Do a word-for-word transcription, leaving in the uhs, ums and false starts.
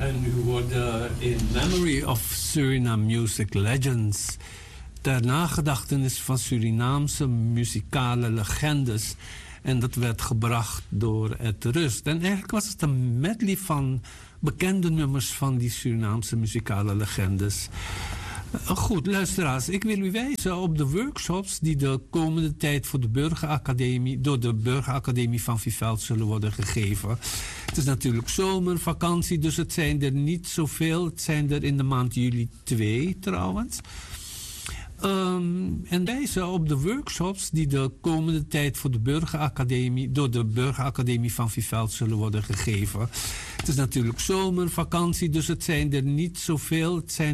En u hoorde In Memory of Suriname Music Legends. Ter nagedachtenis van Surinaamse muzikale legendes. En dat werd gebracht door Het Rust. En eigenlijk was het een medley van bekende nummers van die Surinaamse muzikale legendes. Goed, luisteraars, ik wil u wijzen op de workshops die de komende tijd voor de Burgeracademie, door de Burgeracademie van Viveld zullen worden gegeven. Het is natuurlijk zomervakantie, dus het zijn er niet zoveel. Het zijn er in de maand juli twee trouwens. Um, en wijzen op de workshops die de komende tijd voor de Burgeracademie, door de Burgeracademie van Viveld zullen worden gegeven. Het is natuurlijk zomervakantie, dus het zijn er niet zoveel. Het zijn